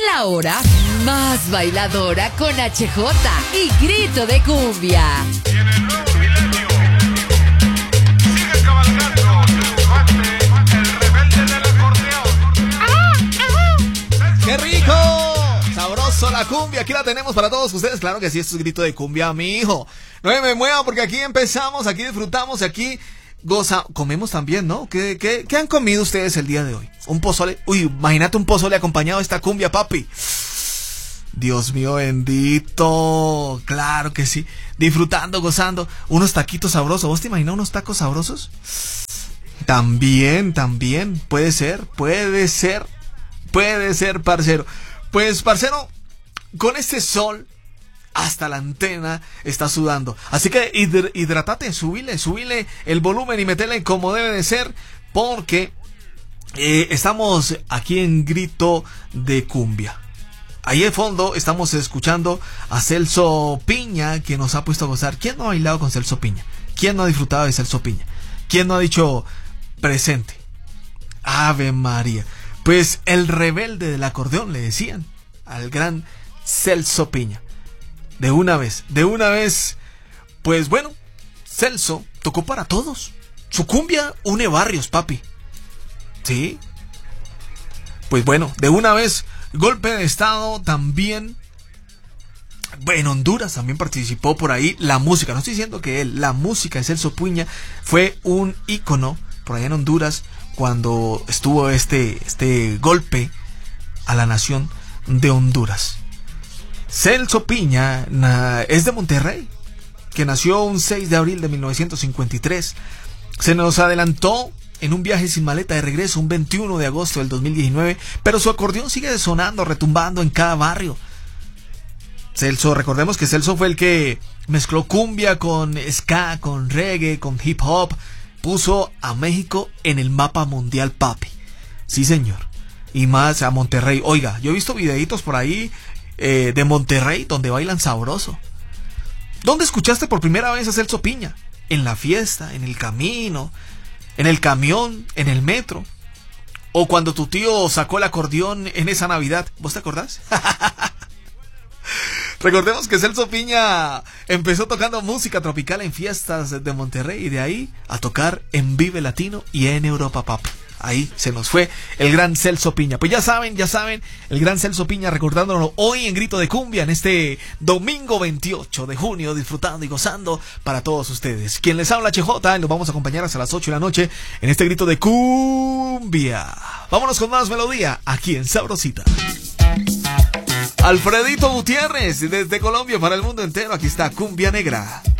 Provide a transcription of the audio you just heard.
La hora más bailadora con HJ y grito de cumbia. Y en el nuevo milenio sigue cabalgando triunfante el rebelde del acordeón. ¡Qué rico! Sabroso la cumbia, aquí la tenemos para todos ustedes. Claro que sí, esto es grito de cumbia, mi hijo. No me mueva porque aquí empezamos, aquí disfrutamos, aquí comemos también, ¿no? ¿Qué han comido ustedes el día de hoy? Un pozole. Uy, imagínate un pozole acompañado de esta cumbia, papi. Dios mío bendito. Claro que sí. Disfrutando, gozando. Unos taquitos sabrosos. ¿Vos te imaginas unos tacos sabrosos? También. Puede ser, parcero. Pues, parcero, con este sol hasta la antena está sudando. Así que hidrátate, subile el volumen y metele como debe de ser, porque estamos aquí en grito de cumbia. Ahí de fondo estamos escuchando a Celso Piña, que nos ha puesto a gozar. ¿Quién no ha bailado con Celso Piña? ¿Quién no ha disfrutado de Celso Piña? ¿Quién no ha dicho presente? Ave María. Pues el rebelde del acordeón le decían al gran Celso Piña. De una vez, pues bueno, Celso tocó para todos. Su cumbia une barrios, papi. Sí. Pues bueno, de una vez, golpe de estado también. En Honduras también participó por ahí la música. No estoy diciendo que la música de Celso Piña fue un ícono por allá en Honduras cuando estuvo este golpe a la nación de Honduras. Celso Piña es de Monterrey, que nació un 6 de abril de 1953. Se nos adelantó en un viaje sin maleta de regreso un 21 de agosto del 2019, pero su acordeón sigue sonando, retumbando en cada barrio. Recordemos que Celso fue el que mezcló cumbia con ska, con reggae, con hip hop. Puso a México en el mapa mundial, papi. Sí, señor. Y más a Monterrey. Oiga, yo he visto videitos por ahí de Monterrey donde bailan sabroso. ¿Dónde escuchaste por primera vez a Celso Piña? ¿En la fiesta? ¿En el camino? ¿En el camión? ¿En el metro? ¿O cuando tu tío sacó el acordeón en esa Navidad? ¿Vos te acordás? Recordemos que Celso Piña empezó tocando música tropical en fiestas de Monterrey y de ahí a tocar en Vive Latino y en Europa, papi. Ahí se nos fue el gran Celso Piña. Pues ya saben, el gran Celso Piña recordándolo hoy en Grito de Cumbia, en este domingo 28 de junio, disfrutando y gozando para todos ustedes. Quien les habla, HJ, y nos vamos a acompañar hasta las 8 de la noche en este Grito de Cumbia. Vámonos con más melodía aquí en Sabrosita. Alfredito Gutiérrez, desde Colombia para el mundo entero, aquí está Cumbia Negra.